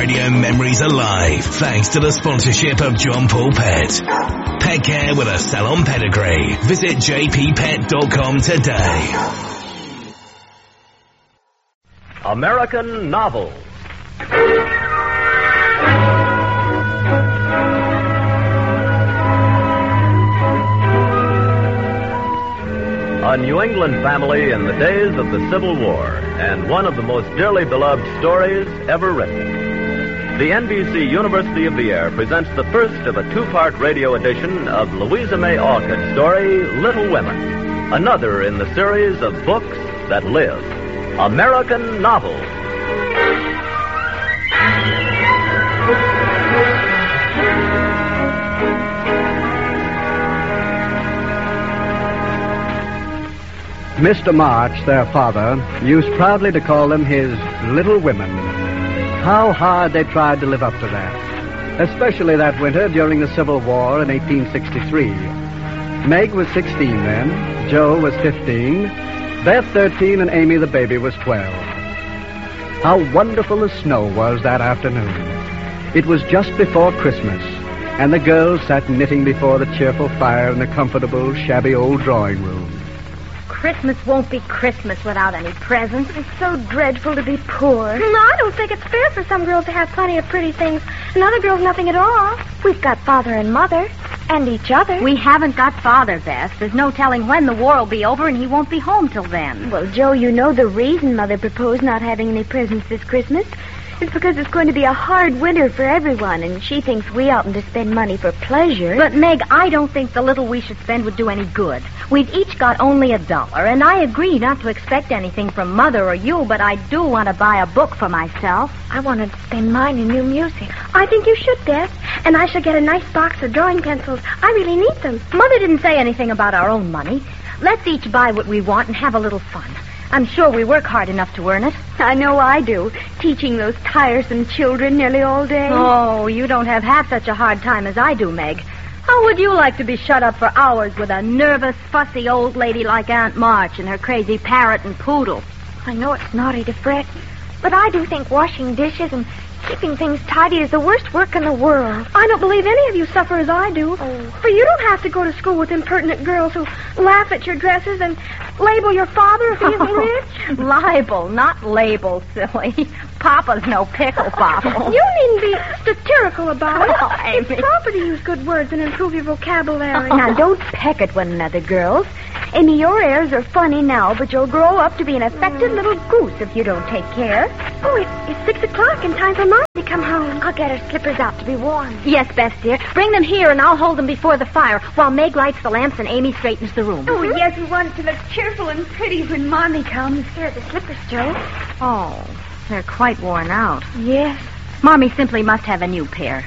Radio memories alive thanks to the sponsorship of John Paul Pet. Pet care with a salon pedigree. Visit jppet.com today. American novels. A New England family in the days of the Civil War, and one of the most dearly beloved stories ever written. The NBC University of the Air presents the first of a two-part radio edition of Louisa May Alcott's story, Little Women, another in the series of books that live. American novels. Mr. March, their father, used proudly to call them his Little Women. How hard they tried to live up to that, especially that winter during the Civil War in 1863. Meg was 16 then, Joe was 15, Beth 13, and Amy the baby was 12. How wonderful the snow was that afternoon. It was just before Christmas, and the girls sat knitting before the cheerful fire in the comfortable, shabby old drawing room. Christmas won't be Christmas without any presents. It's so dreadful to be poor. No, I don't think it's fair for some girls to have plenty of pretty things and other girls nothing at all. We've got father and mother and each other. We haven't got Father, Beth. There's no telling when the war will be over, and he won't be home till then. Well, Joe, you know the reason Mother proposed not having any presents this Christmas. It's because it's going to be a hard winter for everyone, and she thinks we oughtn't to spend money for pleasure. But, Meg, I don't think the little we should spend would do any good. We've each got only $1, and I agree not to expect anything from Mother or you, but I do want to buy a book for myself. I want to spend mine in new music. I think you should, Beth. And I shall get a nice box of drawing pencils. I really need them. Mother didn't say anything about our own money. Let's each buy what we want and have a little fun. I'm sure we work hard enough to earn it. I know I do, teaching those tiresome children nearly all day. Oh, you don't have half such a hard time as I do, Meg. How would you like to be shut up for hours with a nervous, fussy old lady like Aunt March and her crazy parrot and poodle? I know it's naughty to fret, but I do think washing dishes and keeping things tidy is the worst work in the world. I don't believe any of you suffer as I do. Oh. For you don't have to go to school with impertinent girls who laugh at your dresses and label your father if he isn't rich. Libel, not label, silly. Papa's no pickle bottle. You needn't be satirical about it. Oh, Amy. It's proper to use good words and improve your vocabulary. Now, don't peck at one another, girls. Amy, your airs are funny now, but you'll grow up to be an affected little goose if you don't take care. Oh, it's 6 o'clock and time for Mom to come home. I'll get her slippers out to be warm. Yes, Beth, dear. Bring them here, and I'll hold them before the fire while Meg lights the lamps and Amy straightens the room. Oh, yes, we want it to look cheerful and pretty when Mommy comes. Here are the slippers, Joe. Oh, they're quite worn out. Yes. Mommy simply must have a new pair.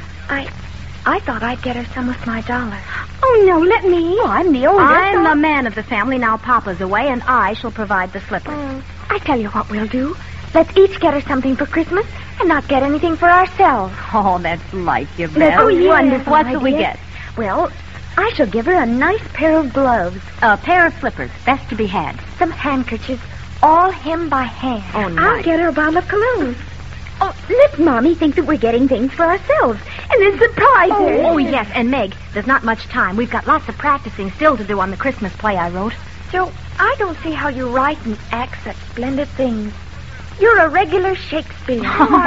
I thought I'd get her some with my $1. Oh, no, let me. Oh, I'm the oldest. I'm the man of the family. Now Papa's away, and I shall provide the slippers. I tell you what we'll do. Let's each get her something for Christmas and not get anything for ourselves. Oh, that's like you, Beth. That's wonderful. What shall we get? Well, I shall give her a nice pair of gloves. A pair of slippers, best to be had. Some handkerchiefs, all hemmed by hand. Oh, nice. I'll get her a bottle of cologne. Oh, let Mommy think that we're getting things for ourselves and then surprise her. Oh, yes, and Meg, there's not much time. We've got lots of practicing still to do on the Christmas play I wrote. Joe, I don't see how you write and act such splendid things. You're a regular Shakespeare.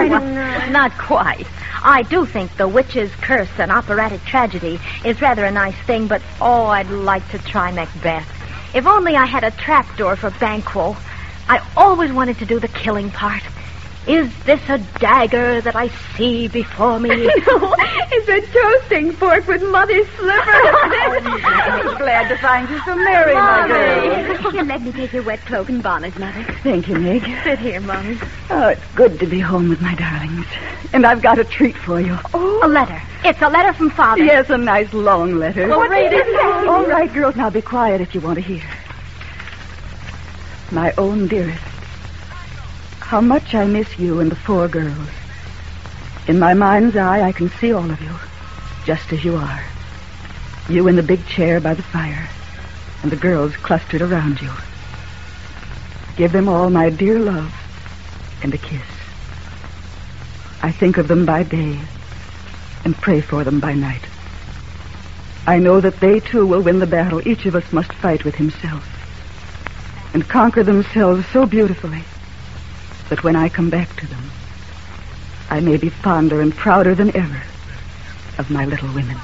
Not quite. I do think The Witch's Curse, an operatic tragedy, is rather a nice thing, but, I'd like to try Macbeth. If only I had a trapdoor for Banquo. I always wanted to do the killing part. Is this a dagger that I see before me? No, it's a toasting fork with Mother's slippers. I'm glad to find you so merry, my girl. Here, let me take your wet cloak and bonnet, Mother. Thank you, Meg. Sit here, Mommy. Oh, it's good to be home with my darlings. And I've got a treat for you. Oh, a letter. It's a letter from Father. Yes, a nice long letter. Well, read it. All right, girls, now be quiet if you want to hear. My own dearest, how much I miss you and the 4 girls. In my mind's eye, I can see all of you, just as you are. You in the big chair by the fire, and the girls clustered around you. Give them all my dear love and a kiss. I think of them by day and pray for them by night. I know that they, too, will win the battle each of us must fight with himself and conquer themselves so beautifully that when I come back to them, I may be fonder and prouder than ever of my little women.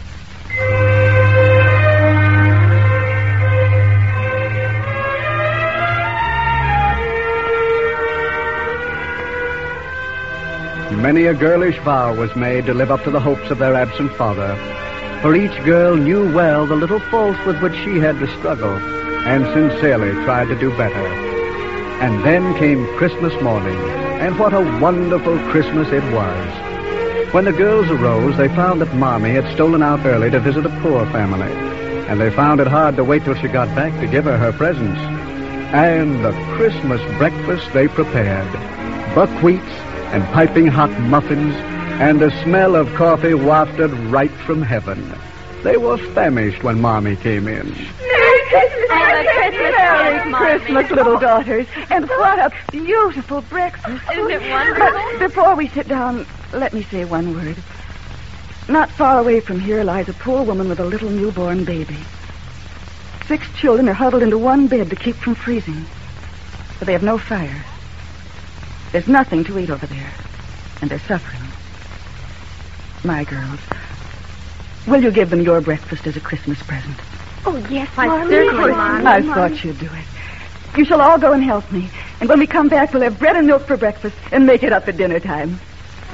Many a girlish vow was made to live up to the hopes of their absent father, for each girl knew well the little faults with which she had to struggle, and sincerely tried to do better. And then came Christmas morning, and what a wonderful Christmas it was. When the girls arose, they found that Mommy had stolen out early to visit a poor family, and they found it hard to wait till she got back to give her her presents. And the Christmas breakfast they prepared, buckwheats and piping hot muffins, and the smell of coffee wafted right from heaven. They were famished when Mommy came in. Merry Christmas! Merry Christmas, little daughters. And what a beautiful breakfast. Isn't it wonderful? But before we sit down, let me say one word. Not far away from here lies a poor woman with a little newborn baby. 6 children are huddled into one bed to keep from freezing, but they have no fire. There's nothing to eat over there, and they're suffering. My girls, will you give them your breakfast as a Christmas present? Oh, yes, Why, Mommy. certainly, Mommy. I thought you'd do it. You shall all go and help me, and when we come back, we'll have bread and milk for breakfast and make it up at dinner time.